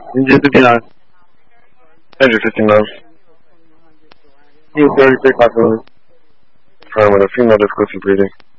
Engine 59. Engine 59. U-33 possibly. Trying with a female exclusive breathing.